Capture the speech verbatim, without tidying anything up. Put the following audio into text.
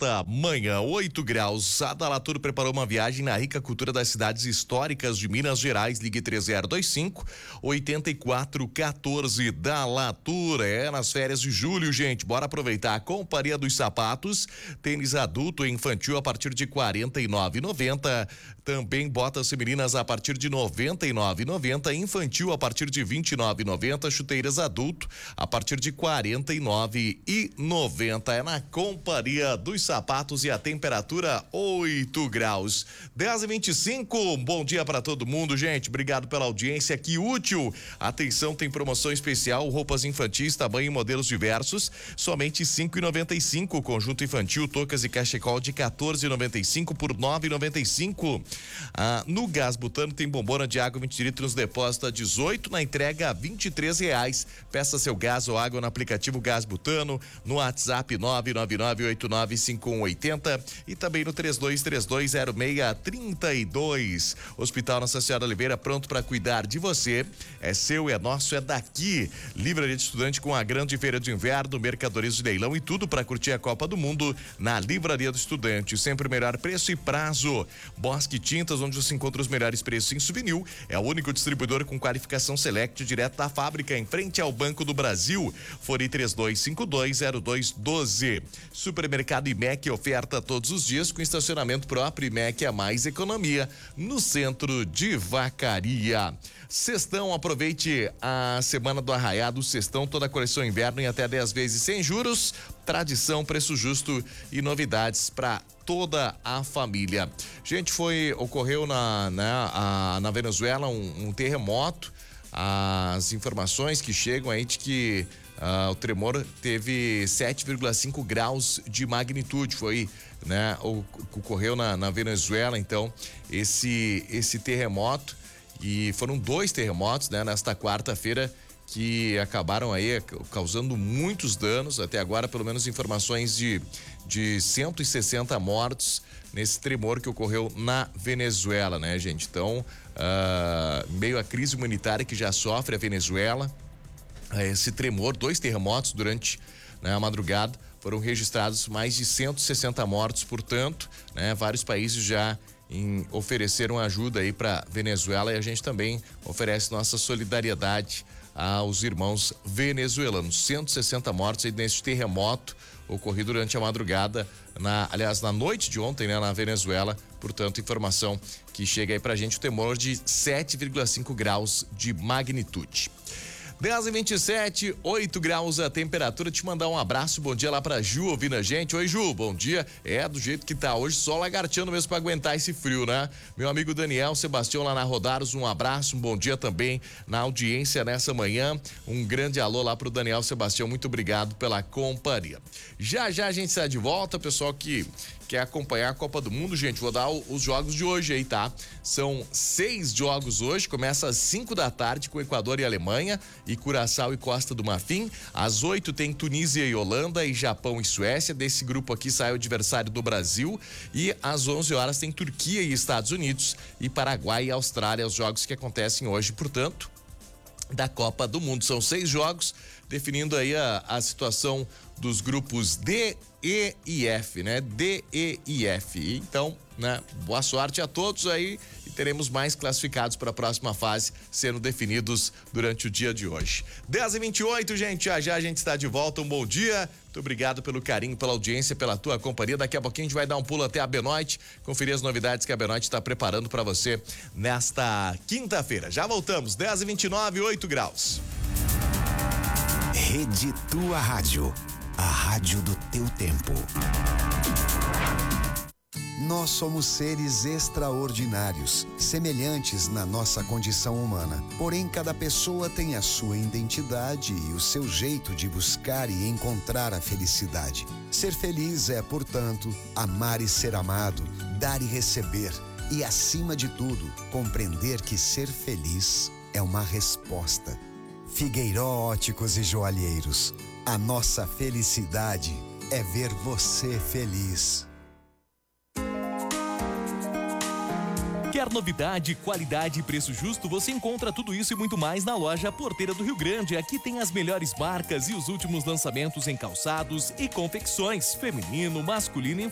nesta manhã, oito graus. A Dalatur preparou uma viagem na rica cultura das cidades históricas de Minas Gerais. Ligue três zero dois cinco, oito quatro um quatro. Dalatur, é nas férias de julho, gente. Bora aproveitar a Companhia dos Sapatos. Tênis adulto e infantil a partir de quarenta e nove reais e noventa centavos. Também botas femininas a partir de noventa e nove reais e noventa centavos. Infantil a partir de vinte e nove reais e noventa centavos. Chuteiras adulto a partir de quarenta e nove reais e noventa centavos. É na Companhia dos Sapatos e a temperatura oito graus. dez e vinte e cinco. Bom dia para todo mundo, gente. Obrigado pela audiência. Que útil. Atenção, tem promoção especial. Roupas infantis, tamanho e modelos diversos. Somente cinco reais e noventa e cinco centavos. Conjunto infantil, toucas e cachecol de quatorze reais e noventa e cinco centavos por nove reais e noventa e cinco centavos. Ah, no Gás Butano tem bombona de água vinte litros, depósito a dezoito, na entrega a vinte e três reais. Peça seu gás ou água no aplicativo Gás Butano, no WhatsApp nove nove nove oito nove cinco um oito zero e também no três dois três dois zero seis três dois. Hospital Nossa Senhora Oliveira, pronto para cuidar de você. É seu, é nosso, é daqui. Livraria de Estudante com a grande feira de inverno, mercadorias de leilão e tudo para curtir a Copa do Mundo na Livraria do Estudante. Sempre o melhor preço e prazo. Bosque Tintas, onde você encontra os melhores preços em souvenir. É o único distribuidor com qualificação Select direto da fábrica, em frente ao Banco do Brasil. Fone três dois cinco dois zero dois um dois. Supermercado I M E C oferta todos os dias com estacionamento próprio. I M E C é mais economia no centro de Vacaria. Sextão, aproveite a semana do Arraiado Sextão, toda a coleção inverno em até dez vezes sem juros. Tradição, preço justo e novidades para toda a família. Gente, foi, ocorreu na, na, a, na Venezuela um, um terremoto. As informações que chegam aí de que uh, o tremor teve sete vírgula cinco graus de magnitude, foi, né, o, ocorreu na, na Venezuela, então, esse, esse terremoto, e foram dois terremotos, né, nesta quarta-feira, que acabaram aí causando muitos danos. Até agora, pelo menos informações de, de cento e sessenta mortos nesse tremor que ocorreu na Venezuela, né, gente? Então, uh, meio à crise humanitária que já sofre a Venezuela, esse tremor, dois terremotos durante, né, a madrugada, foram registrados mais de cento e sessenta mortos, portanto, né, vários países já em, ofereceram ajuda aí para Venezuela, e a gente também oferece nossa solidariedade aos irmãos venezuelanos. cento e sessenta mortos aí nesse terremoto ocorrido durante a madrugada, na, aliás, na noite de ontem, né, na Venezuela. Portanto, informação que chega aí pra gente, o tremor de sete vírgula cinco graus de magnitude. dez e vinte e sete, oito graus a temperatura. Te mandar um abraço, bom dia lá pra Ju ouvindo a gente. Oi, Ju, bom dia. É, do jeito que tá hoje, só lagarteando mesmo pra aguentar esse frio, né? Meu amigo Daniel Sebastião lá na Rodaros, um abraço, um bom dia também na audiência nessa manhã. Um grande alô lá pro Daniel Sebastião, muito obrigado pela companhia. Já já a gente está de volta, pessoal que quer acompanhar a Copa do Mundo, gente, vou dar o, os jogos de hoje aí, tá? São seis jogos hoje, começa às cinco da tarde com Equador e Alemanha, e Curaçao e Costa do Marfim. Às oito tem Tunísia e Holanda, e Japão e Suécia. Desse grupo aqui sai o adversário do Brasil. E às onze horas tem Turquia e Estados Unidos, e Paraguai e Austrália, os jogos que acontecem hoje, portanto, da Copa do Mundo. São seis jogos, definindo aí a, a situação dos grupos D, E e F, né? D, E e F. Então, né? Boa sorte a todos aí, e teremos mais classificados para a próxima fase sendo definidos durante o dia de hoje. dez e vinte e oito, gente, já já a gente está de volta. Um bom dia. Muito obrigado pelo carinho, pela audiência, pela tua companhia. Daqui a pouquinho a gente vai dar um pulo até a Benoit, conferir as novidades que a Benoit está preparando para você nesta quinta-feira. Já voltamos, dez e vinte e nove, oito graus. Rede Tua Rádio, a rádio do teu tempo. Nós somos seres extraordinários, semelhantes na nossa condição humana. Porém, cada pessoa tem a sua identidade e o seu jeito de buscar e encontrar a felicidade. Ser feliz é, portanto, amar e ser amado, dar e receber. E, acima de tudo, compreender que ser feliz é uma resposta. Figueiró Óticos e Joalheiros. A nossa felicidade é ver você feliz. Quer novidade, qualidade e preço justo? Você encontra tudo isso e muito mais na loja Porteira do Rio Grande. Aqui tem as melhores marcas e os últimos lançamentos em calçados e confecções, feminino, masculino e